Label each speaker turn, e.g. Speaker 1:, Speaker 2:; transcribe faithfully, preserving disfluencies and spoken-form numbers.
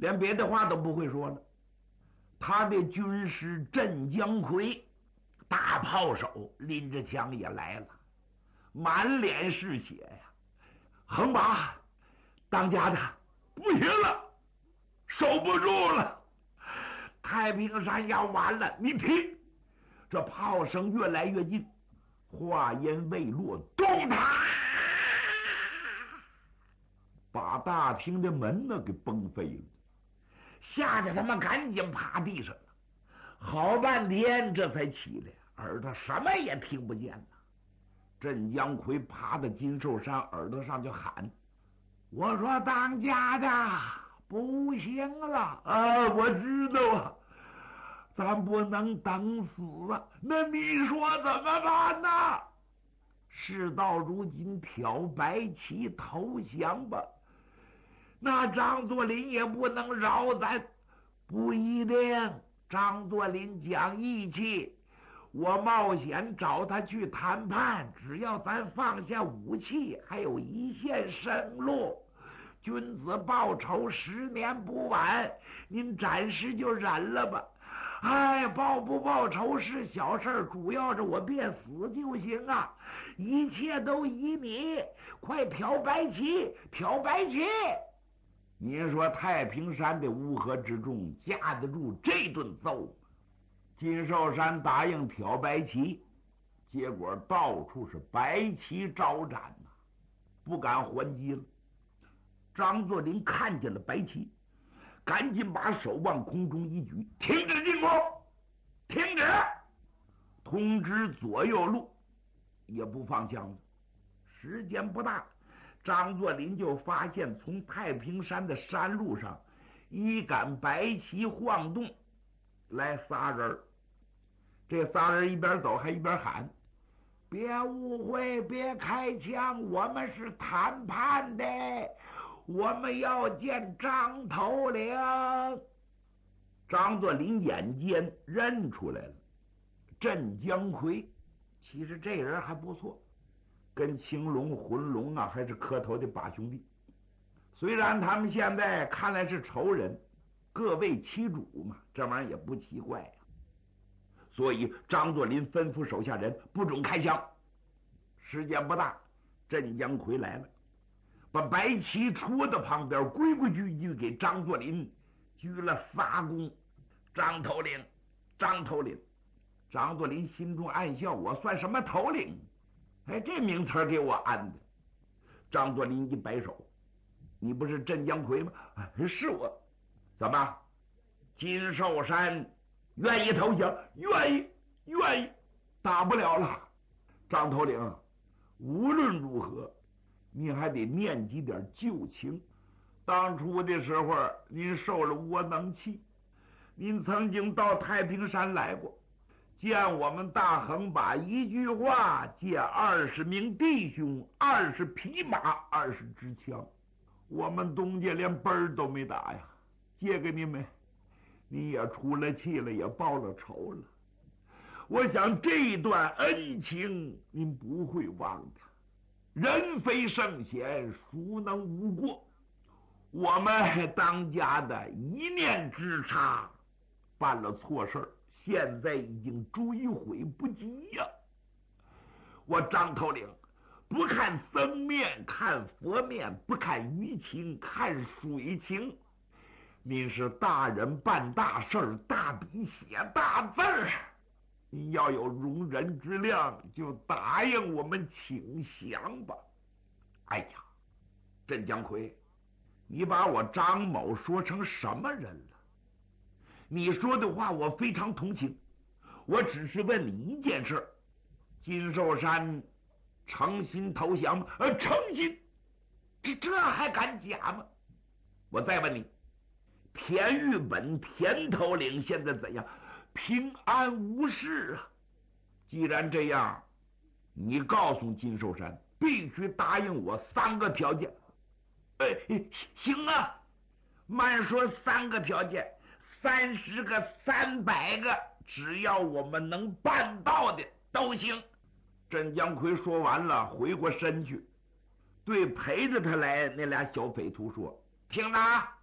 Speaker 1: 连别的话都不会说了。他的军师镇江奎，大炮手，拎着枪也来了，满脸是血呀！横拔，当家的不行了，守不住了，太平山要完了！你听，这炮声越来越近，话音未落，动他！把大厅的门呢给崩飞了，吓得他们赶紧趴地上了，好半天这才起来，耳朵什么也听不见了。镇江奎趴在金寿山耳朵上就喊：“我说当家的不行了啊！我知道啊，咱不能等死啊，那你说怎么办呢？事到如今，挑白旗投降吧。那张作霖也不能饶咱，不一定。张作霖讲义气，我冒险找他去谈判，只要咱放下武器，还有一线生路。君子报仇，十年不晚。您暂时就忍了吧。哎，报不报仇是小事，主要是我别死就行啊！一切都依你，快挑白旗，挑白旗！您说太平山的乌合之众架得住这顿揍吗？金寿山答应挑白旗，结果到处是白旗招展呐、啊，不敢还击了。张作霖看见了白旗，赶紧把手往空中一举，停止进攻，停止！通知左右路，也不放枪了。时间不大，张作霖就发现从太平山的山路上一杆白旗晃动，来仨人。这仨人一边走还一边喊：“别误会，别开枪，我们是谈判的，我们要见张头领。”张作霖眼尖认出来了，镇江奎。其实这人还不错，跟青龙、浑龙啊还是磕头的把兄弟。虽然他们现在看来是仇人，各为其主嘛，这玩意儿也不奇怪呀、啊。所以张作霖吩咐手下人不准开枪。时间不大，镇江奎来了，把白旗戳到旁边，规规矩矩给张作霖鞠了仨躬。张头领，张头领。张作霖心中暗笑，我算什么头领？哎，这名词给我安的。张作霖一摆手，你不是镇江奎吗？哎，是我。怎么，金寿山愿意投降？愿意，愿意。打不了了。张头领，无论如何，你还得念及点旧情。当初的时候，您受了窝囊气，您曾经到太平山来过，见我们大横把一句话借二十名弟兄，二十匹马，二十支枪，我们东家连奔儿都没打呀，借给你们，你也出了气了，也报了仇了。我想这段恩情您不会忘的。人非圣贤，孰能无过？我们当家的一念之差，办了错事儿，现在已经追悔不及呀、啊！我张头领不看僧面看佛面，不看鱼情看水情。您是大人办大事儿，大笔写大字儿，您要有容人之量，就答应我们请降吧。哎呀，镇江奎，你把我张某说成什么人了？你说的话我非常同情，我只是问你一件事：金寿山诚心投降吗？呃，诚心，这这还敢假吗？我再问你，田玉本田头领现在怎样？平安无事啊。既然这样，你告诉金寿山，必须答应我三个条件。哎，行啊，慢说三个条件，三十个、三百个，只要我们能办到的都行。镇江奎说完了，回过身去，对陪着他来那俩小匪徒说：“听着啊，